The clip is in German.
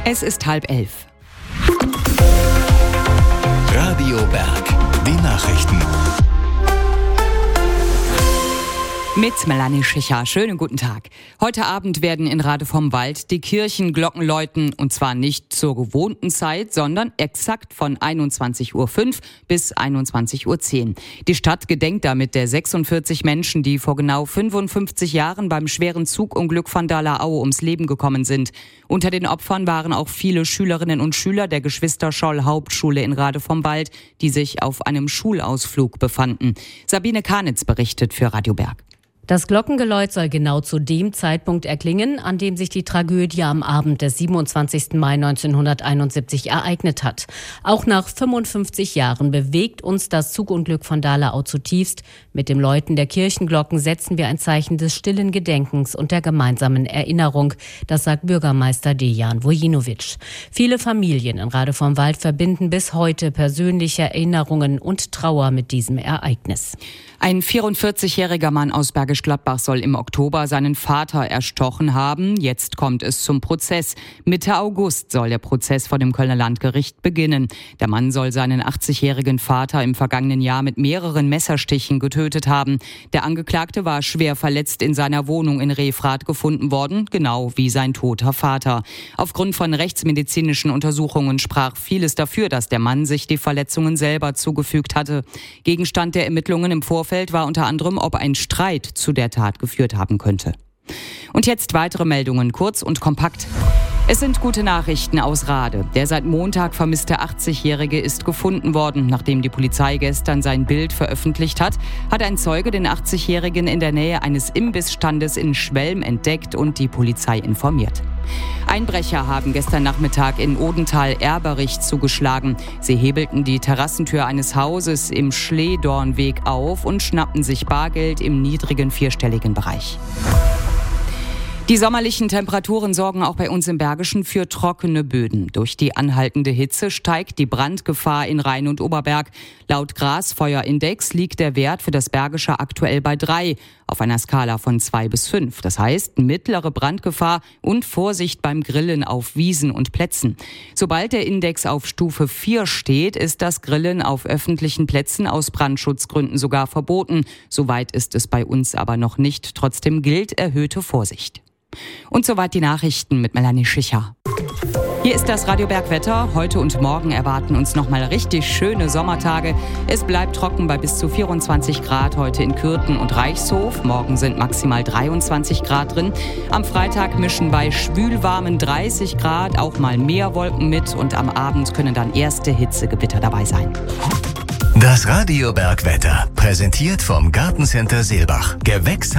Es ist 10:30. Radio Berg, die Nachrichten. Mit Melanie Schicher. Schönen guten Tag. Heute Abend werden in Rade vom Wald die Kirchenglocken läuten. Und zwar nicht zur gewohnten Zeit, sondern exakt von 21.05 Uhr bis 21.10 Uhr. Die Stadt gedenkt damit der 46 Menschen, die vor genau 55 Jahren beim schweren Zugunglück von Dahler-Aue ums Leben gekommen sind. Unter den Opfern waren auch viele Schülerinnen und Schüler der Geschwister-Scholl-Hauptschule in Rade vom Wald, die sich auf einem Schulausflug befanden. Sabine Kanitz berichtet für Radio Berg. Das Glockengeläut soll genau zu dem Zeitpunkt erklingen, an dem sich die Tragödie am Abend des 27. Mai 1971 ereignet hat. Auch nach 55 Jahren bewegt uns das Zugunglück von Dahler-Aue zutiefst. Mit dem Läuten der Kirchenglocken setzen wir ein Zeichen des stillen Gedenkens und der gemeinsamen Erinnerung. Das sagt Bürgermeister Dejan Vujinovic. Viele Familien in Rade vom Wald verbinden bis heute persönliche Erinnerungen und Trauer mit diesem Ereignis. Ein 44-jähriger Mann aus Bergisch Gladbach soll im Oktober seinen Vater erstochen haben. Jetzt kommt es zum Prozess. Mitte August soll der Prozess vor dem Kölner Landgericht beginnen. Der Mann soll seinen 80-jährigen Vater im vergangenen Jahr mit mehreren Messerstichen getötet haben. Der Angeklagte war schwer verletzt in seiner Wohnung in Refrath gefunden worden, genau wie sein toter Vater. Aufgrund von rechtsmedizinischen Untersuchungen sprach vieles dafür, dass der Mann sich die Verletzungen selber zugefügt hatte. Gegenstand der Ermittlungen im Vorfeld war unter anderem, ob ein Streit zu der Tat geführt haben könnte. Und jetzt weitere Meldungen, kurz und kompakt. Es sind gute Nachrichten aus Rade. Der seit Montag vermisste 80-Jährige ist gefunden worden. Nachdem die Polizei gestern sein Bild veröffentlicht hat, hat ein Zeuge den 80-Jährigen in der Nähe eines Imbissstandes in Schwelm entdeckt und die Polizei informiert. Einbrecher haben gestern Nachmittag in Odenthal-Erberich zugeschlagen. Sie hebelten die Terrassentür eines Hauses im Schlehdornweg auf und schnappten sich Bargeld im niedrigen vierstelligen Bereich. Die sommerlichen Temperaturen sorgen auch bei uns im Bergischen für trockene Böden. Durch die anhaltende Hitze steigt die Brandgefahr in Rhein und Oberberg. Laut Grasfeuerindex liegt der Wert für das Bergische aktuell bei 3 auf einer Skala von 2 bis 5. Das heißt mittlere Brandgefahr und Vorsicht beim Grillen auf Wiesen und Plätzen. Sobald der Index auf Stufe 4 steht, ist das Grillen auf öffentlichen Plätzen aus Brandschutzgründen sogar verboten. Soweit ist es bei uns aber noch nicht. Trotzdem gilt erhöhte Vorsicht. Und soweit die Nachrichten mit Melanie Schicher. Hier ist das Radio Berg Wetter. Heute und morgen erwarten uns nochmal richtig schöne Sommertage. Es bleibt trocken bei bis zu 24 Grad heute in Kürten und Reichshof. Morgen sind maximal 23 Grad drin. Am Freitag mischen bei schwülwarmen 30 Grad auch mal mehr Wolken mit. Und am Abend können dann erste Hitzegewitter dabei sein. Das Radio Berg Wetter, präsentiert vom Gartencenter Seelbach.